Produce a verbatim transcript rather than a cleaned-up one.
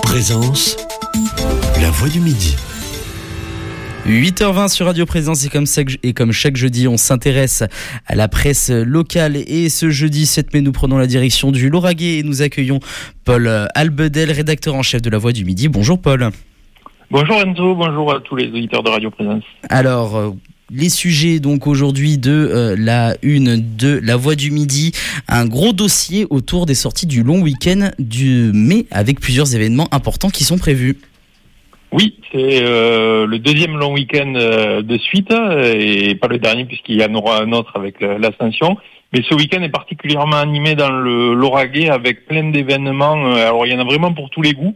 Présence, la voix du midi. huit heures vingt sur Radio Présence et comme, ça, et comme chaque jeudi, on s'intéresse à la presse locale. Et ce jeudi sept mai, nous prenons la direction du Lauragais et nous accueillons Paul Albedel, rédacteur en chef de la Voix du Midi. Bonjour Paul. Bonjour Enzo, bonjour à tous les auditeurs de Radio Présence. Alors, euh, les sujets donc aujourd'hui de euh, la une de la Voix du Midi, un gros dossier autour des sorties du long week-end du mai avec plusieurs événements importants qui sont prévus. Oui, c'est euh, le deuxième long week-end euh, de suite, et pas le dernier puisqu'il y en aura un autre avec l'Ascension. Mais ce week-end est particulièrement animé dans le Lauragais avec plein d'événements. Alors il y en a vraiment pour tous les goûts.